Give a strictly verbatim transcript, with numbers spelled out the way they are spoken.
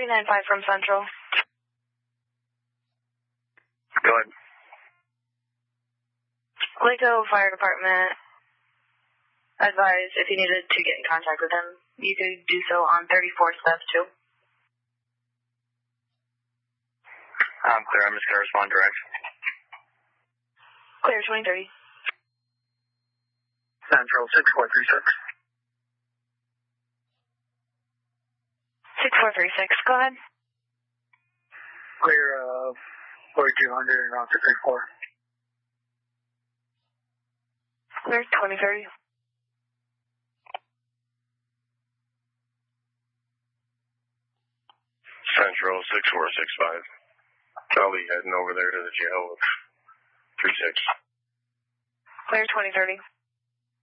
three nine five from Central. Go ahead. Waco Fire Department advised if you needed to get in contact with them, you could do so on thirty-four step two. I'm clear. I'm just going to respond direct. Clear twenty thirty. Central six four three six. six four three six, go ahead. Clear uh, forty-two hundred and route to three four. Clear twenty thirty. Central six four six five. Charlie heading over there to the jail with three six. Clear twenty thirty.